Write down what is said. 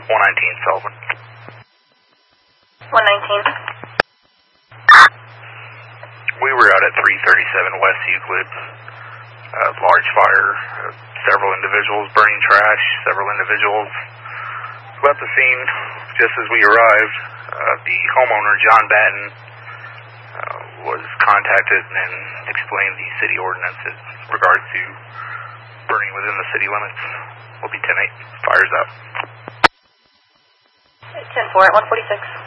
119 Sullivan. 119. We were out at 337 West Euclid. Large fire, several individuals burning trash, several individuals left the scene just as we arrived. The homeowner, John Batten, was contacted and explained the city ordinance in regards to burning within the city limits. Will be 10-8. Fires up. 10-4 at 146.